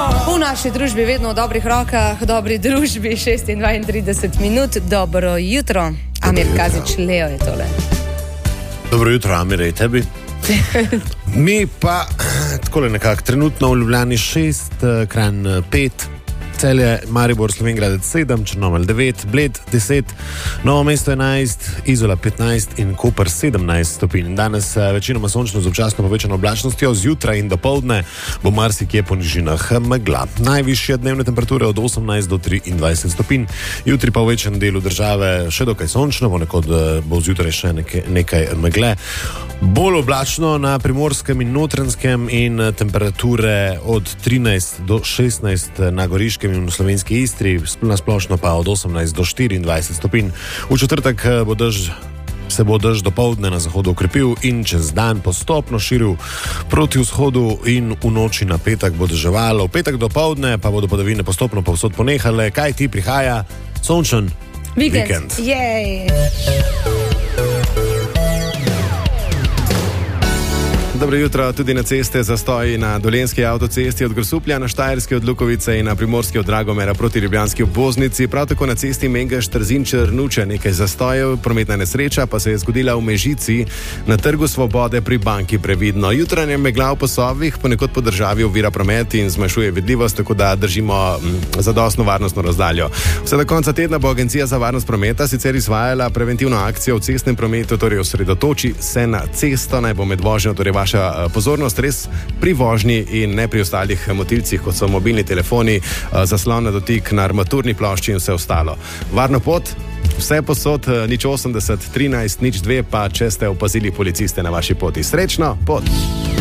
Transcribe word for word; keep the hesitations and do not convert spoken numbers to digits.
V naši družbi vedno v dobrih rokah, v dobri družbi, šest in dvaintrideset minut, dobro jutro. Amir Kazič, Leo je tole. Dobro jutro, Amir, je tebi. Mi pa, takole nekako, trenutno v Ljubljani šest, Kranj pet, Celje, Maribor, Slovenjgradec sedem, Črnomelj devet, Bled deset, Novo mesto enajst, Izola petnajst in Koper sedemnajst stopinj. Danes večinoma sončno z občasno povečano oblačnostjo, zjutraj in dopoldne bo marsikje po nižinah megla. Najvišje dnevne temperature od osemnajst do triindvajset stopinj. Jutri pa v večjem delu države še dokaj sončno, ponekod bo zjutraj še nekaj, nekaj megle. Bolj oblačno na Primorskem in Notranjskem in temperature od trinajst do šestnajst na Goriškem in v slovenski Istri, na splošno pa od osemnajst do štiriindvajset stopinj. V četrtek bo dež, se bo dež dopoldne na zahodu okrepil in čez dan postopno širil proti vzhodu in v noči na petek bo deževalo. V petek dopoldne pa bodo padavine postopno povsod ponehale. Kaj ti prihaja? Sončen vikend. Vikend. Jej! Dobro jutro, tudi na ceste zastoji na Dolenjski avtocesti od Grosuplja na Štajerski od Lukovice in na Primorski od Dragomera proti Ljubljanski obvoznici. Prav tako na cesti Mengeš-Trzin-Črnuče nekaj zastojev, prometna nesreča pa se je zgodila v Mežici na Trgu Svobode pri banki Previdno. Jutranje megla v Posavjih ponekod po državi ovira promet in zmanjšuje vidljivost, tako da držimo zadostno varnostno razdaljo. Vse do konca tedna bo Agencija za varnost prometa sicer izvajala preventivno akcijo v cestnem prometu, torej osredotoči se na cesto, naj bo med vožnjo, torej vaša pozornost res pri vožnji in ne pri ostalih motilcih, kot so mobilni telefoni, zaslon na dotik na armaturni plošči in vse ostalo. Varno pot, vse posod, nič osemdeset, trinajst, nič dve, pa če ste opazili policiste na vaši poti. Srečno pot!